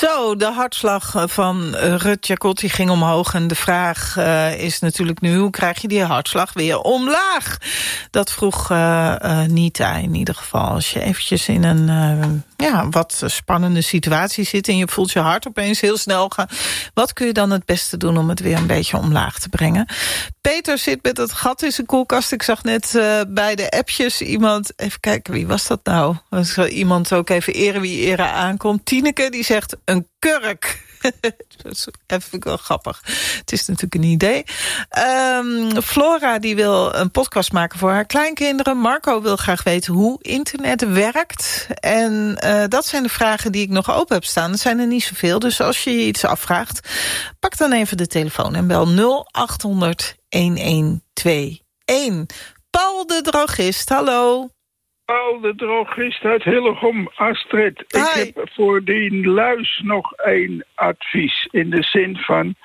Zo, de hartslag van Rut Jacotti ging omhoog. En de vraag is natuurlijk nu, hoe krijg je die hartslag weer omlaag? Dat vroeg Nita in ieder geval. Als je eventjes in een wat spannende situatie zit en je voelt je hart opeens heel snel gaan. Wat kun je dan het beste doen om het weer een beetje omlaag te brengen? Peter zit met het gat in zijn koelkast. Ik zag net bij de appjes iemand, even kijken, wie was dat nou? Ik zal iemand ook even eren wie eren aankomt. Tineke, die zegt een kurk. Dat vind ik wel grappig. Het is natuurlijk een idee. Flora die wil een podcast maken voor haar kleinkinderen. Marco wil graag weten hoe internet werkt. En dat zijn de vragen die ik nog open heb staan. Er zijn er niet zoveel, dus als je iets afvraagt, pak dan even de telefoon en bel 0800 1121. Paul de drogist, hallo. Paul de drogist uit Hillegom, Astrid. Hi. Ik heb voor die luis nog één advies. In de zin van,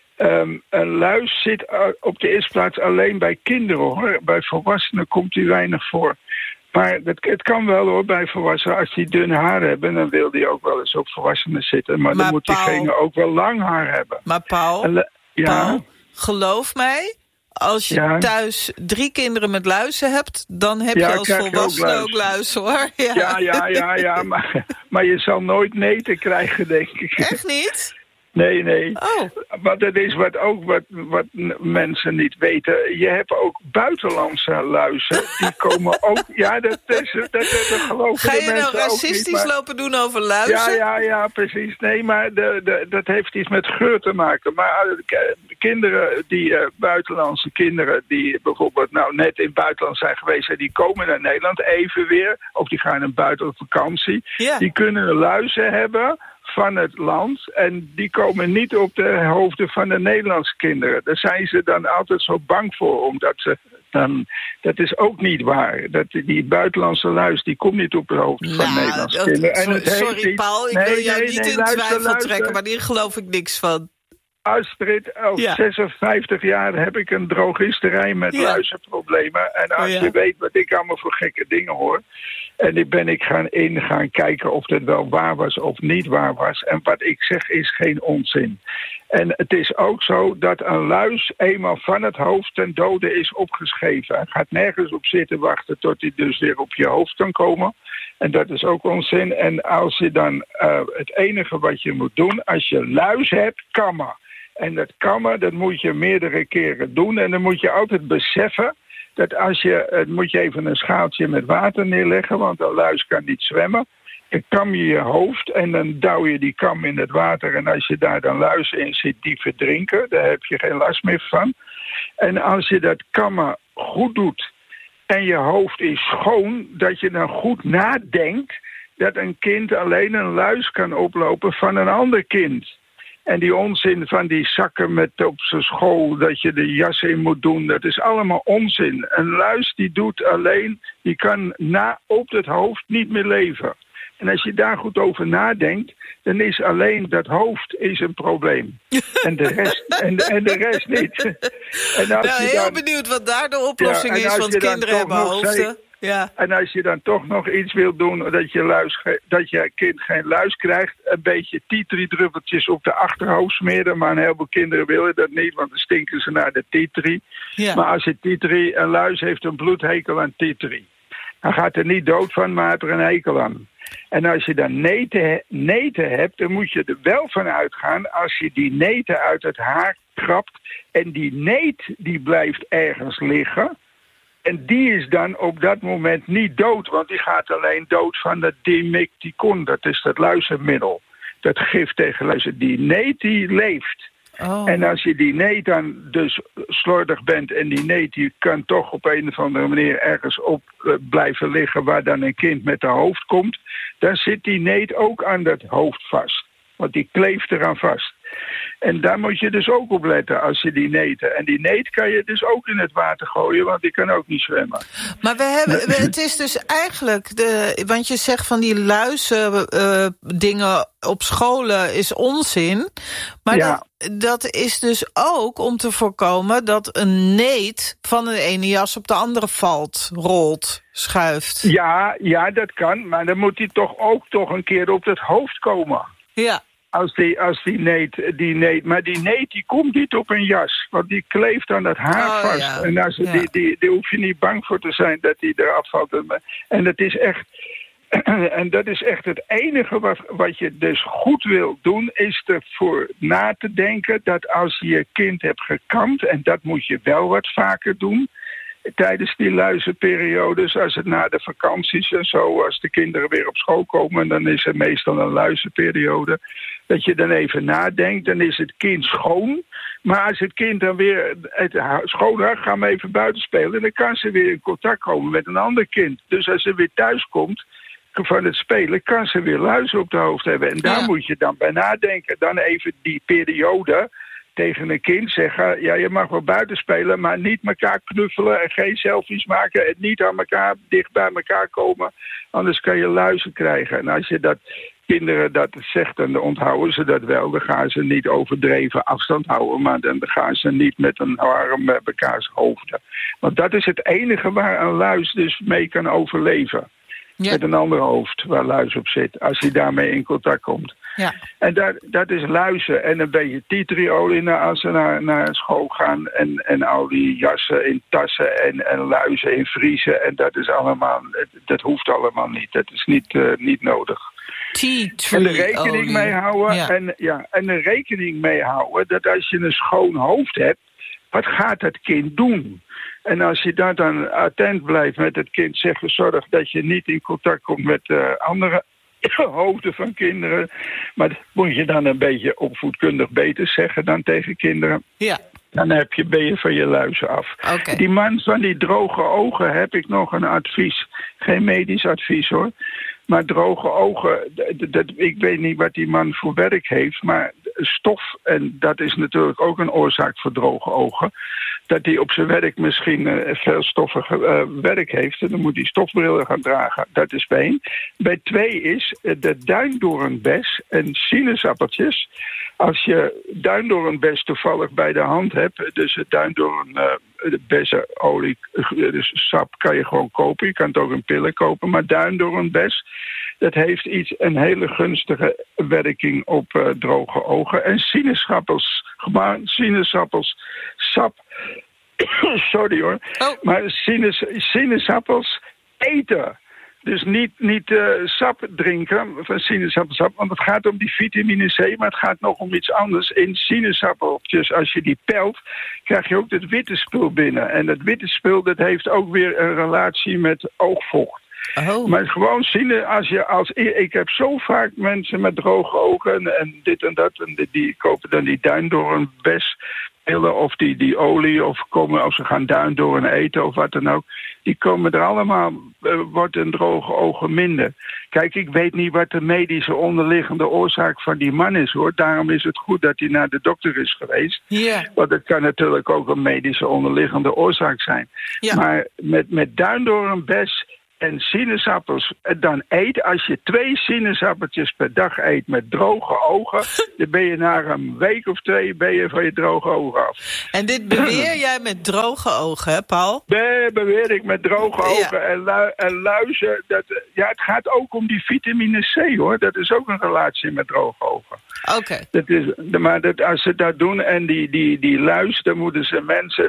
een luis zit op de eerste plaats alleen bij kinderen, hoor. Bij volwassenen komt die weinig voor. Maar het kan wel, hoor, bij volwassenen. Als die dun haar hebben, dan wil die ook wel eens op volwassenen zitten. Maar dan moet diegene ook wel lang haar hebben. Maar Paul, Paul, geloof mij, als je thuis 3 kinderen met luizen hebt, dan heb je als volwassene ook luizen, hoor. Ja, maar je zal nooit neten krijgen, denk ik. Echt niet? Nee. Oh. Maar dat is wat mensen niet weten. Je hebt ook buitenlandse luizen. Die komen ook. Ja, dat geloven Ga je de mensen nou racistisch ook niet, lopen doen over luizen? Ja, precies. Nee, maar dat heeft iets met geur te maken. Maar kinderen, buitenlandse kinderen die bijvoorbeeld nou net in het buitenland zijn geweest en die komen naar Nederland even weer, of die gaan een buitenvakantie, die kunnen luizen hebben van het land en die komen niet op de hoofden van de Nederlandse kinderen. Daar zijn ze dan altijd zo bang voor, omdat ze dan, dat is ook niet waar. Die buitenlandse luis, die komt niet op de hoofden van Nederlandse kinderen. Sorry Paul, ik wil jou niet in twijfel trekken, maar hier geloof ik niks van. Astrid, al 56 jaar heb ik een drogisterij met luizenproblemen. En als je weet wat ik allemaal voor gekke dingen hoor. En ik ben gaan kijken of het wel waar was of niet waar was. En wat ik zeg is geen onzin. En het is ook zo dat een luis eenmaal van het hoofd ten dode is opgeschreven. Hij gaat nergens op zitten wachten tot hij dus weer op je hoofd kan komen. En dat is ook onzin. En als je dan het enige wat je moet doen, als je luis hebt, kammen. En dat kammen, dat moet je meerdere keren doen. En dan moet je altijd beseffen dat moet je even een schaaltje met water neerleggen, want een luis kan niet zwemmen. Dan kam je je hoofd en dan douw je die kam in het water. En als je daar dan luizen in zit, die verdrinken. Daar heb je geen last meer van. En als je dat kammen goed doet en je hoofd is schoon, dat je dan goed nadenkt dat een kind alleen een luis kan oplopen van een ander kind. En die onzin van die zakken met op zijn school, dat je de jas in moet doen, dat is allemaal onzin. Een luis die kan op het hoofd niet meer leven. En als je daar goed over nadenkt, dan is alleen dat hoofd is een probleem. En de rest niet. En als je heel benieuwd wat daar de oplossing is, want kinderen hebben hoofden. Ja. En als je dan toch nog iets wil doen dat je kind geen luis krijgt, een beetje tea tree druppeltjes op de achterhoofd smeren. Maar een heleboel kinderen willen dat niet, want dan stinken ze naar de tea tree. Ja. Maar als je een luis heeft een bloedhekel aan tea tree. Dan gaat er niet dood van, maar heeft er een hekel aan. En als je dan neten hebt, dan moet je er wel van uitgaan, als je die neten uit het haar krabt en die neet die blijft ergens liggen. En die is dan op dat moment niet dood, want die gaat alleen dood van dat dimecticon. Dat is dat luizenmiddel. Dat gif tegen luizen. Die neet die leeft. Oh. En als je die neet dan dus slordig bent en die neet die kan toch op een of andere manier ergens op blijven liggen waar dan een kind met de hoofd komt, dan zit die neet ook aan dat hoofd vast. Want die kleeft eraan vast. En daar moet je dus ook op letten als je die neten. En die neet kan je dus ook in het water gooien, want die kan ook niet zwemmen. Maar het is dus eigenlijk, want je zegt van die luizen dingen op scholen is onzin. Maar dat is dus ook om te voorkomen dat een neet van de ene jas op de andere valt, rolt, schuift. Ja, dat kan, maar dan moet die toch een keer op het hoofd komen. Ja. Als die neet. Maar die neet die komt niet op een jas. Want die kleeft aan het haar vast. Ja. En als die hoef je niet bang voor te zijn dat die eraf valt. En dat is echt... En dat is echt het enige wat je dus goed wil doen, is ervoor na te denken dat als je je kind hebt gekamd, en dat moet je wel wat vaker doen, tijdens die luizenperiodes, als het na de vakanties en zo, als de kinderen weer op school komen, dan is er meestal een luizenperiode, dat je dan even nadenkt, dan is het kind schoon. Maar als het kind dan weer schoon had, gaan we even buiten spelen, dan kan ze weer in contact komen met een ander kind. Dus als ze weer thuis komt van het spelen, kan ze weer luizen op de hoofd hebben. En daar moet je dan bij nadenken. Dan even die periode tegen een kind zeggen, ja, je mag wel buiten spelen, maar niet elkaar knuffelen en geen selfies maken en niet aan elkaar dicht bij elkaar komen, anders kan je luizen krijgen. En als je dat kinderen dat zegt, dan onthouden ze dat wel. Dan gaan ze niet overdreven afstand houden, maar dan gaan ze niet met een arm bij elkaars hoofden. Want dat is het enige waar een luis dus mee kan overleven. Ja. Met een ander hoofd waar luis op zit, als hij daarmee in contact komt. Ja. En dat is luizen en een beetje tea-tree-olie als ze naar school gaan. En al die jassen in tassen en luizen in vriezen. En dat is allemaal, dat hoeft allemaal niet. Dat is niet nodig. En er rekening mee houden. Ja. En er rekening mee houden dat als je een schoon hoofd hebt, wat gaat dat kind doen? En als je daar dan attent blijft met het kind, zorg dat je niet in contact komt met andere hoofden van kinderen. Maar dat moet je dan een beetje opvoedkundig beter zeggen dan tegen kinderen. Ja. Dan ben je van je luizen af. Okay. Die man van die droge ogen heb ik nog een advies. Geen medisch advies hoor. Maar droge ogen, ik weet niet wat die man voor werk heeft, maar stof, en dat is natuurlijk ook een oorzaak voor droge ogen, dat hij op zijn werk misschien veel stoffig werk heeft en dan moet hij stofbrillen gaan dragen. Dat is bij 1. Bij 2 is de duindoornbes en sinaasappeltjes. Als je duindoornbes toevallig bij de hand hebt, dus het duindoornbessenolie, dus sap kan je gewoon kopen. Je kan het ook in pillen kopen, maar duindoornbes, dat heeft een hele gunstige werking op droge ogen. En sinaasappels, sap, sorry hoor, maar sinaasappels eten. Dus niet sap drinken van sinaasappelsap, want het gaat om die vitamine C, maar het gaat nog om iets anders. In sinaasappeltjes, als je die pelt, krijg je ook dat witte spul binnen. En dat witte spul, dat heeft ook weer een relatie met oogvocht. Oh. Maar gewoon ik heb zo vaak mensen met droge ogen en dit en dat, en die kopen dan die duindoornbes of die olie, of ze gaan duindoorn eten of wat dan ook. Die komen er allemaal, wordt een droge ogen minder. Kijk, ik weet niet wat de medische onderliggende oorzaak van die man is hoor. Daarom is het goed dat hij naar de dokter is geweest. Yeah. Want het kan natuurlijk ook een medische onderliggende oorzaak zijn. Yeah. Maar met duindoornbes en sinaasappels dan eet. Als je 2 sinaasappeltjes per dag eet met droge ogen, dan ben je na een week of 2 van je droge ogen af. En dit beweer jij met droge ogen, hè, Paul? Beweer ik met droge ogen en luizen. Het gaat ook om die vitamine C, hoor. Dat is ook een relatie met droge ogen. Oké. Als ze dat doen en die luis, dan moeten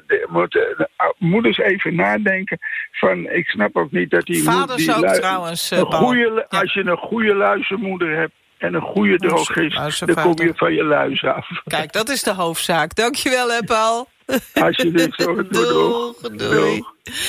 moeders even nadenken van, ik snap ook niet dat die vaders ook trouwens, als je een goede luizenmoeder hebt en een goede drogist, dan kom je van je luizen af. Kijk, dat is de hoofdzaak. Dankjewel, hè, Paul. Alsjeblieft, doei.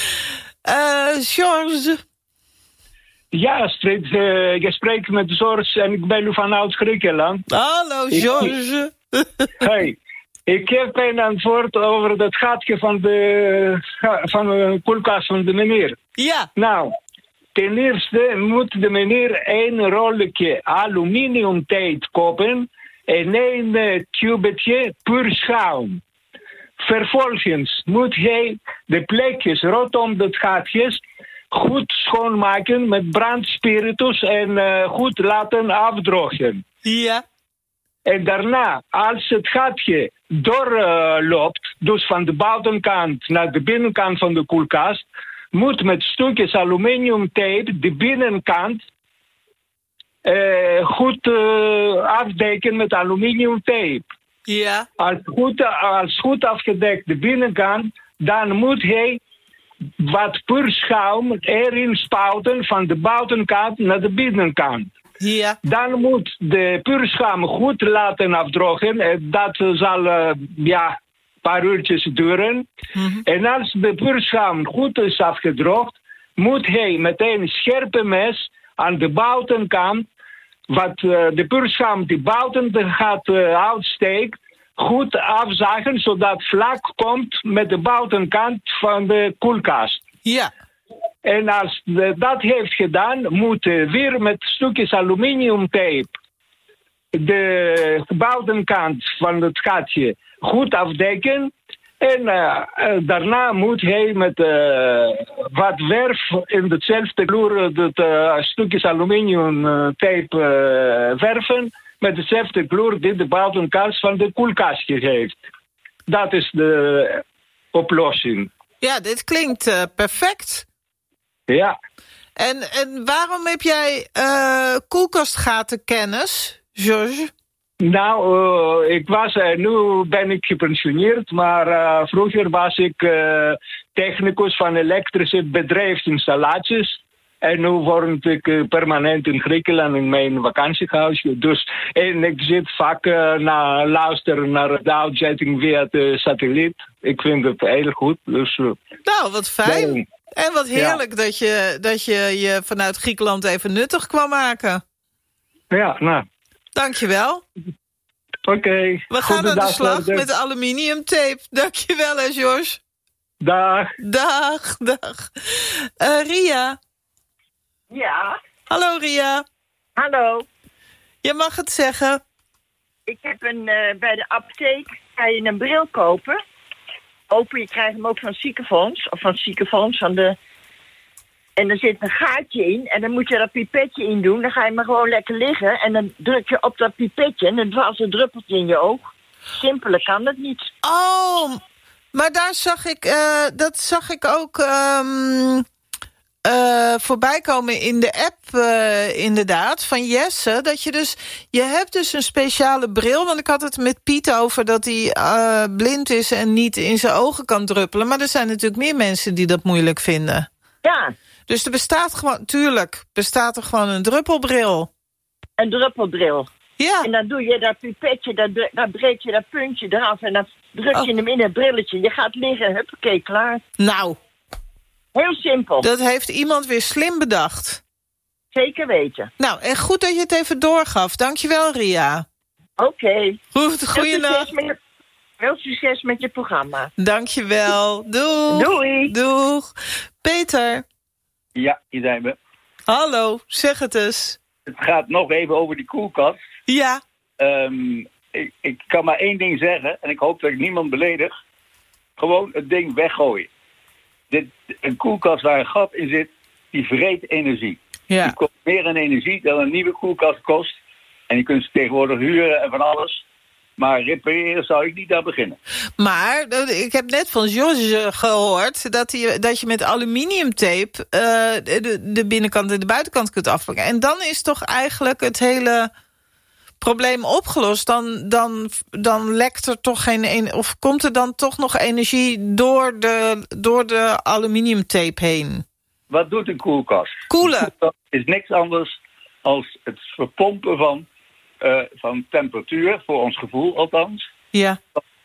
George. Ja, Astrid, je spreekt met George en ik ben nu van Oud-Griekenland. Hallo, George. Hey. Ik heb een antwoord over dat gaatje van de koelkast van de meneer. Ja. Nou, ten eerste moet de meneer 1 rolletje aluminiumtape kopen en 1 tubetje puur schuim. Vervolgens moet hij de plekjes rondom dat gaatjes goed schoonmaken met brandspiritus en goed laten afdrogen. Ja. En daarna, als het gaatje doorloopt, dus van de buitenkant naar de binnenkant van de koelkast, moet met stukjes aluminiumtape de binnenkant goed afdekken met aluminiumtape. Ja. Als goed afgedekt de binnenkant, dan moet hij wat puurschuim erin spuiten van de buitenkant naar de binnenkant. Ja. Dan moet de puurschuim goed laten afdrogen. Dat zal een paar uurtjes duren. Mm-hmm. En als de puurschuim goed is afgedroogd, moet hij met een scherpe mes aan de buitenkant, wat de puurschuim die buiten gaat uitsteekt, goed afzagen, zodat vlak komt met de buitenkant van de koelkast. Ja. En als dat heeft gedaan, moet weer met stukjes aluminiumtape de buitenkant van het gatje goed afdekken. En daarna moet hij met wat verf in dezelfde kleur dat stukjes aluminiumtape verven. Met dezelfde kleur die de buitenkant van de koelkastje heeft. Dat is de oplossing. Ja, dit klinkt perfect. Ja. En waarom heb jij koelkastgatenkennis, George? Nou, nu ben ik gepensioneerd, maar vroeger was ik technicus van elektrische bedrijfsinstallaties. En nu woon ik permanent in Griekenland in mijn vakantiehuisje. Dus, en ik zit vaak luisteren naar de uitzending via de satelliet. Ik vind het heel goed. Dus, nou, wat fijn. En wat heerlijk dat je vanuit Griekenland even nuttig kwam maken. Ja, nou. Dankjewel. Oké. We gaan aan de slag met aluminiumtape. Dankjewel, hè, George. Dag. Dag. Ria. Ja. Hallo, Ria. Hallo. Je mag het zeggen. Ik heb bij de apotheek ga je een bril kopen. Je krijgt hem ook van het ziekenfonds. Of van het ziekenfonds. En er zit een gaatje in. En dan moet je dat pipetje in doen. Dan ga je maar gewoon lekker liggen. En dan druk je op dat pipetje. En dan valt een druppeltje in je oog. Simpeler kan het niet. Oh, maar daar zag ik ook voorbij komen in de app inderdaad van Jesse. Dat je hebt dus een speciale bril. Want ik had het met Piet over dat hij blind is en niet in zijn ogen kan druppelen. Maar er zijn natuurlijk meer mensen die dat moeilijk vinden. Ja. Dus er bestaat er gewoon een druppelbril. Een druppelbril. Ja. En dan doe je dat pipetje, dan breek je dat puntje eraf en dan druk je hem in het brilletje. Je gaat liggen, huppakee, klaar. Nou. Heel simpel. Dat heeft iemand weer slim bedacht. Zeker weten. Nou, en goed dat je het even doorgaf. Dankjewel, Ria. Oké. Goed, goeienacht. Veel succes met je programma. Dankjewel. Doeg. Doei. Doeg. Peter. Ja, hier zijn we. Hallo, zeg het eens. Het gaat nog even over die koelkast. Ja. Ik kan maar één ding zeggen, en ik hoop dat ik niemand beledig. Gewoon het ding weggooien. Een koelkast waar een gat in zit, die vreet energie. Ja. Die kost meer aan energie dan een nieuwe koelkast kost. En je kunt ze tegenwoordig huren en van alles. Maar repareren zou ik niet aan beginnen. Maar ik heb net van George gehoord dat je met aluminiumtape de binnenkant en de buitenkant kunt afpakken. En dan is toch eigenlijk het hele probleem opgelost. Dan lekt er toch geen of komt er dan toch nog energie door de aluminiumtape heen? Wat doet een koelkast? Koelen. Een koelkast is niks anders als het verpompen van temperatuur, voor ons gevoel althans. Ja.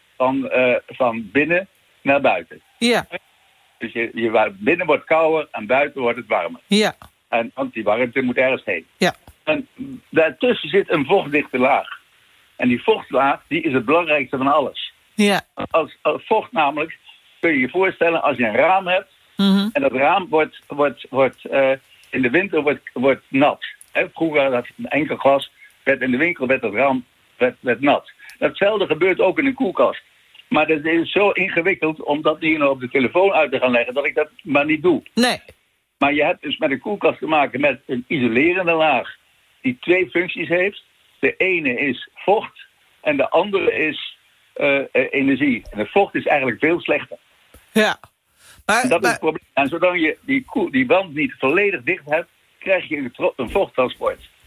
Van binnen naar buiten. Ja. Dus binnen wordt kouder en buiten wordt het warmer. Ja. Want die warmte moet ergens heen. Ja. En daartussen zit een vochtdichte laag. En die vochtlaag, die is het belangrijkste van alles. Ja. Als vocht namelijk, kun je je voorstellen als je een raam hebt. Mm-hmm. En dat raam wordt in de winter wordt nat. Vroeger had het enkel glas. In de winkel werd het raam werd nat. Datzelfde gebeurt ook in een koelkast. Maar dat is zo ingewikkeld om dat hier op de telefoon uit te gaan leggen dat ik dat maar niet doe. Nee. Maar je hebt dus met een koelkast te maken met een isolerende laag die twee functies heeft. De ene is vocht en de andere is energie. En het vocht is eigenlijk veel slechter. Ja. En dat is het probleem. En zolang je die wand niet volledig dicht hebt, krijg je een vochttransport.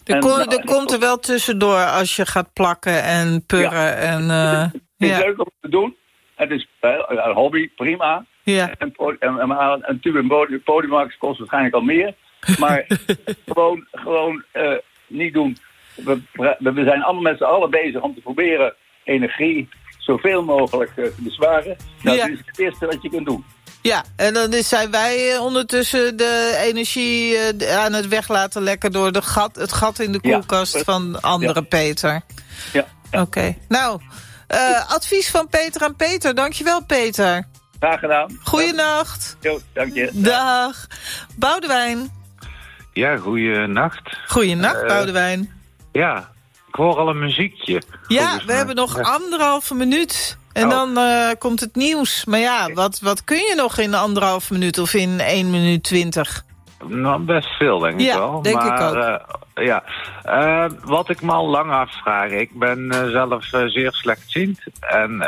Er komt er wel tussendoor als je gaat plakken en purren. Ja. Het is leuk om te doen. Het is een hobby, prima. Ja. En een tube en Podimax kost waarschijnlijk al meer. Maar gewoon niet doen. We zijn allemaal met z'n allen bezig om te proberen energie zoveel mogelijk te bezwaren. Dat is het eerste wat je kunt doen. Ja, en dan zijn wij ondertussen de energie aan het weglaten lekker door het gat in de koelkast van andere Peter. Ja. Oké. Nou, advies van Peter aan Peter. Dankjewel, Peter. Graag gedaan. Goeienacht. Jo, dank je. Dag. Boudewijn. Ja, goeienacht. Goeienacht, Boudewijn. Ja, ik hoor al een muziekje. Ja, we hebben nog 1,5 minuut. En dan komt het nieuws. Maar ja, wat kun je nog in 1,5 minuut of in 1 minuut 20? Nou, best veel, denk ik wel. Ja, denk ik ook. Wat ik me al lang afvraag. Ik ben zelf zeer slechtziend. En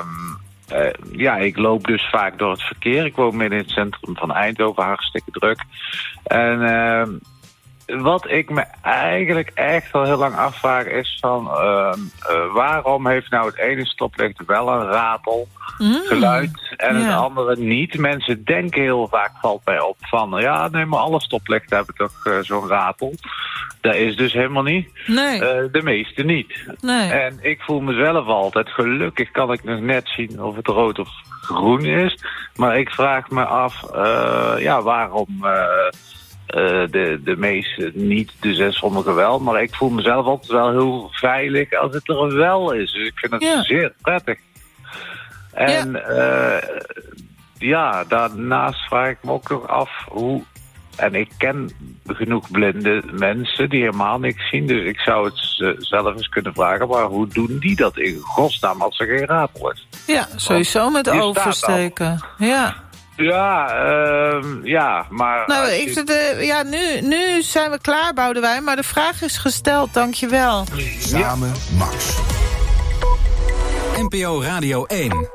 ik loop dus vaak door het verkeer. Ik woon midden in het centrum van Eindhoven, hartstikke druk. En wat ik me eigenlijk echt al heel lang afvraag is van waarom heeft nou het ene stoplicht wel een ratelgeluid en het andere niet? Mensen denken heel vaak, valt mij op, van maar alle stoplichten hebben toch zo'n ratel. Dat is dus helemaal niet. Nee. De meeste niet. Nee. En ik voel mezelf altijd, gelukkig kan ik nog net zien of het rood of groen is. Maar ik vraag me af, waarom de meeste niet, dus sommigen wel. Maar ik voel mezelf altijd wel heel veilig als het er wel is. Dus ik vind het zeer prettig. En daarnaast vraag ik me ook nog af hoe... En ik ken genoeg blinde mensen die helemaal niks zien. Dus ik zou het zelf eens kunnen vragen. Maar hoe doen die dat in godsnaam als er geen ratel is? Ja, sowieso met oversteken. Ja, maar... Nou, nu zijn we klaar, Boudewijn. Maar de vraag is gesteld, dankjewel. Samen Max. NPO Radio 1.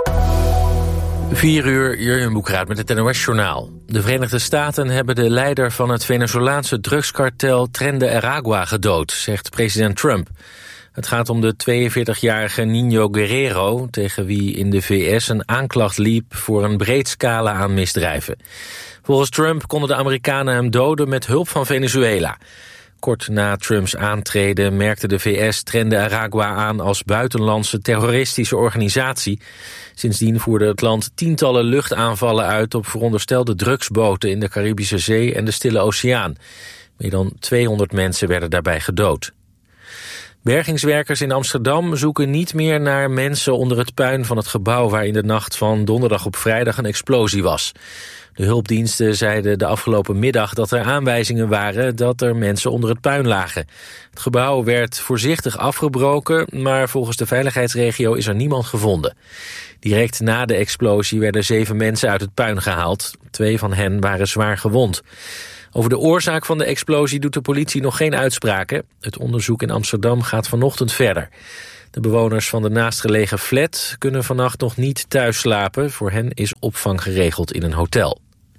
4 uur, Jurjen Boekraat met het NOS-journaal. De Verenigde Staten hebben de leider van het Venezolaanse drugskartel Tren de Aragua gedood, zegt president Trump. Het gaat om de 42-jarige Niño Guerrero, tegen wie in de VS een aanklacht liep voor een breed scala aan misdrijven. Volgens Trump konden de Amerikanen hem doden met hulp van Venezuela. Kort na Trumps aantreden merkte de VS Tren de Aragua aan als buitenlandse terroristische organisatie. Sindsdien voerde het land tientallen luchtaanvallen uit op veronderstelde drugsboten in de Caribische Zee en de Stille Oceaan. Meer dan 200 mensen werden daarbij gedood. Bergingswerkers in Amsterdam zoeken niet meer naar mensen onder het puin van het gebouw waar in de nacht van donderdag op vrijdag een explosie was. De hulpdiensten zeiden de afgelopen middag dat er aanwijzingen waren dat er mensen onder het puin lagen. Het gebouw werd voorzichtig afgebroken, maar volgens de veiligheidsregio is er niemand gevonden. Direct na de explosie werden 7 mensen uit het puin gehaald. 2 van hen waren zwaar gewond. Over de oorzaak van de explosie doet de politie nog geen uitspraken. Het onderzoek in Amsterdam gaat vanochtend verder. De bewoners van de naastgelegen flat kunnen vannacht nog niet thuis slapen. Voor hen is opvang geregeld in een hotel.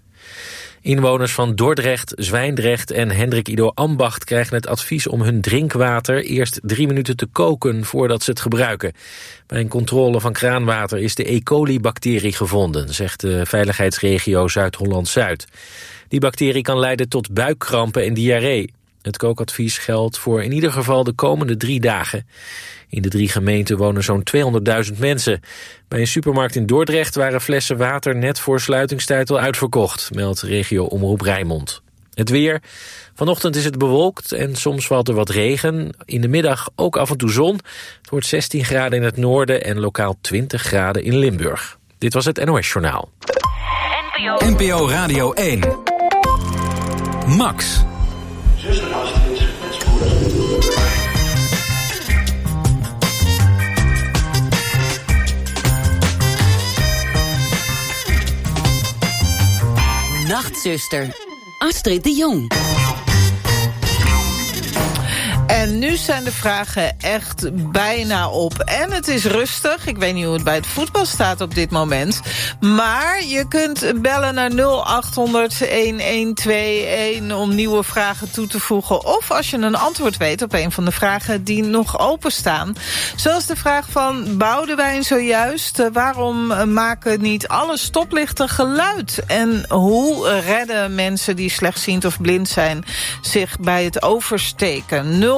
Inwoners van Dordrecht, Zwijndrecht en Hendrik Ido Ambacht krijgen het advies om hun drinkwater eerst 3 minuten te koken voordat ze het gebruiken. Bij een controle van kraanwater is de E. coli-bacterie gevonden, zegt de veiligheidsregio Zuid-Holland-Zuid. Die bacterie kan leiden tot buikkrampen en diarree. Het kookadvies geldt voor in ieder geval de komende 3 dagen. In de 3 gemeenten wonen zo'n 200.000 mensen. Bij een supermarkt in Dordrecht waren flessen water net voor sluitingstijd al uitverkocht, meldt regio Omroep Rijnmond. Het weer. Vanochtend is het bewolkt en soms valt er wat regen. In de middag ook af en toe zon. Het wordt 16 graden in het noorden en lokaal 20 graden in Limburg. Dit was het NOS Journaal. NPO Radio 1. Max. Nachtzuster, Astrid de Jong. En nu zijn de vragen echt bijna op. En het is rustig. Ik weet niet hoe het bij het voetbal staat op dit moment. Maar je kunt bellen naar 0800-1121 om nieuwe vragen toe te voegen. Of als je een antwoord weet op een van de vragen die nog openstaan. Zoals de vraag van Boudewijn zojuist. Waarom maken niet alle stoplichten geluid? En hoe redden mensen die slechtziend of blind zijn zich bij het oversteken? 0800-1121.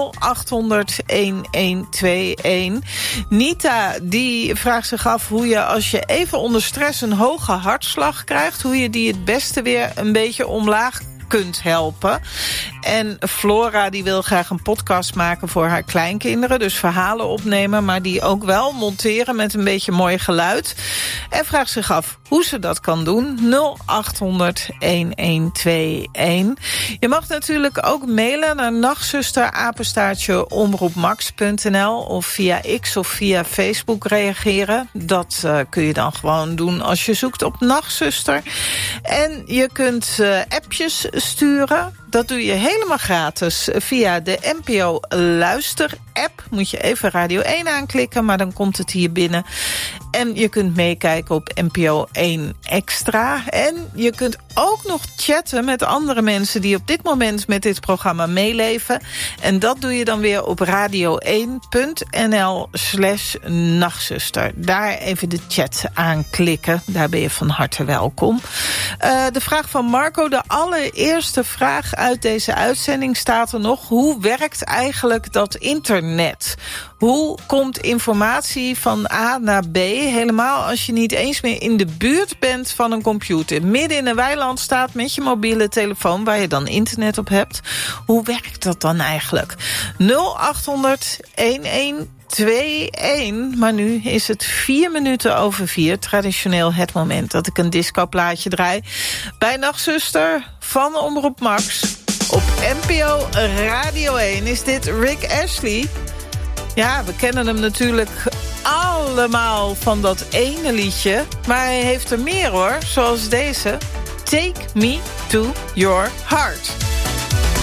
Nita die vraagt zich af hoe je als je even onder stress een hoge hartslag krijgt, hoe je die het beste weer een beetje omlaag kunt helpen. En Flora die wil graag een podcast maken voor haar kleinkinderen. Dus verhalen opnemen, maar die ook wel monteren met een beetje mooi geluid. En vraagt zich af hoe ze dat kan doen. 0800-1121. Je mag natuurlijk ook mailen naar nachtzuster@omroepmax.nl of via X of via Facebook reageren. Dat kun je dan gewoon doen als je zoekt op Nachtzuster. En je kunt appjes sturen. Dat doe je helemaal gratis via de NPO Luister-app. Moet je even Radio 1 aanklikken, maar dan komt het hier binnen. En je kunt meekijken op NPO 1 Extra. En je kunt ook nog chatten met andere mensen die op dit moment met dit programma meeleven. En dat doe je dan weer op radio1.nl/nachtzuster. Daar even de chat aanklikken. Daar ben je van harte welkom. De vraag van Marco, de allereerste vraag uit deze uitzending staat er nog. Hoe werkt eigenlijk dat internet? Hoe komt informatie van A naar B, helemaal als je niet eens meer in de buurt bent van een computer, midden in een weiland staat met je mobiele telefoon waar je dan internet op hebt? Hoe werkt dat dan eigenlijk? 0800-1121. Maar nu is het 4:04. Traditioneel het moment dat ik een discoplaatje draai. Bij Nachtzuster van Omroep Max. Op NPO Radio 1 is dit Rick Astley. Ja, we kennen hem natuurlijk allemaal van dat ene liedje. Maar hij heeft er meer hoor, zoals deze. Take Me to Your Heart.